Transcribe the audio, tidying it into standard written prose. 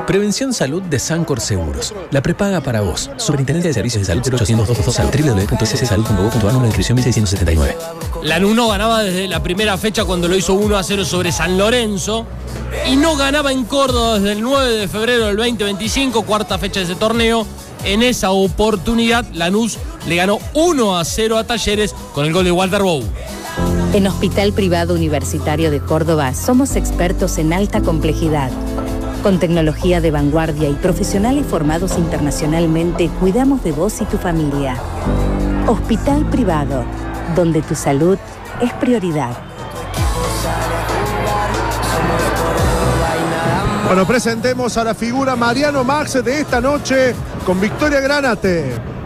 Prevención Salud de Sancor Seguros. La prepaga para vos. Superintendencia de Servicios de Salud 0800 Salud. www.ccsalud.gov.ar. Número de inscripción 1679. Lanús no ganaba desde la primera fecha cuando lo hizo 1-0 sobre San Lorenzo. Y no ganaba en Córdoba desde el 9 de febrero del 2025, cuarta fecha de ese torneo. En esa oportunidad, Lanús le ganó 1-0 a Talleres con el gol de Walter Bow. En Hospital Privado Universitario de Córdoba somos expertos en alta complejidad. Con tecnología de vanguardia y profesionales formados internacionalmente, cuidamos de vos y tu familia. Hospital Privado, donde tu salud es prioridad. Bueno, presentemos a la figura Mariano Max de esta noche con Victoria Granate.